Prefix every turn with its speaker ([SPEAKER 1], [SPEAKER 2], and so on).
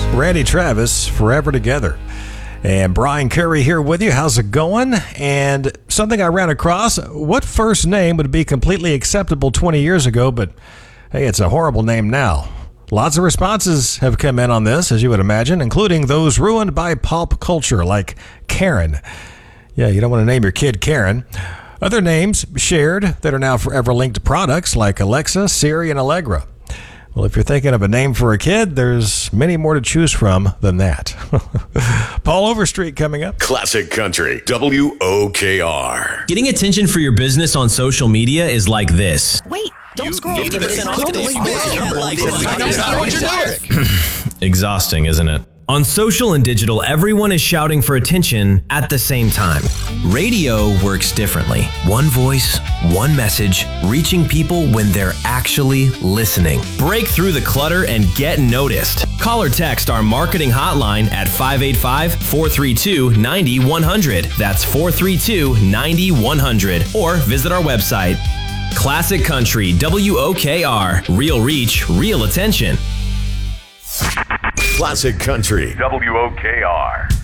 [SPEAKER 1] Randy Travis, Forever Together. And Brian Curry here with you. How's it going? And something I ran across, what first name would be completely acceptable 20 years ago, but hey, it's a horrible name now? Lots of responses have come in on this, as you would imagine, including those ruined by pop culture, like Karen. Yeah, you don't want to name your kid Karen. Other names shared that are now forever linked to products like Alexa, Siri, and Allegra. Well, if you're thinking of a name for a kid, there's many more to choose from than that. Paul Overstreet coming up.
[SPEAKER 2] Classic Country, WOKR.
[SPEAKER 3] Getting attention for your business on social media is like this.
[SPEAKER 4] Wait, don't scroll.
[SPEAKER 3] Exhausting, isn't it? On social and digital, everyone is shouting for attention at the same time. Radio works differently. One voice, one message, reaching people when they're actually listening. Break through the clutter and get noticed. Call or text our marketing hotline at 585-432-9100. That's 432-9100. Or visit our website. Classic Country, WOKR. Real reach, real attention.
[SPEAKER 2] Classic Country, WOKR.